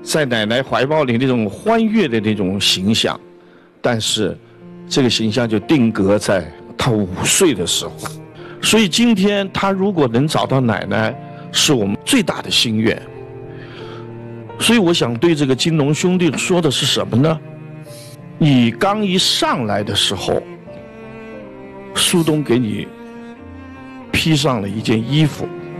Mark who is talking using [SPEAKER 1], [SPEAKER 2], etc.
[SPEAKER 1] 在奶奶怀抱里那种欢悦的那种形象，但是这个形象就定格在他5岁的时候。所以今天他如果能找到奶奶，是我们最大的心愿。所以我想对这个金龙兄弟说的是什么呢？你刚一上来的时候，苏东给你披上了一件衣服，